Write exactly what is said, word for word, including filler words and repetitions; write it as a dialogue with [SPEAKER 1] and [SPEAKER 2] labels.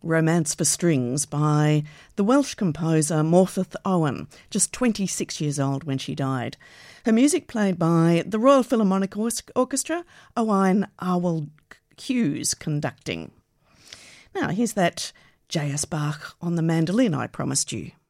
[SPEAKER 1] Romance for Strings by the Welsh composer Morfudd Owen, just twenty-six years old when she died. Her music played by the Royal Philharmonic Orchestra, Owain Arwell Hughes conducting. Now here's that J S Bach on the mandolin I promised you.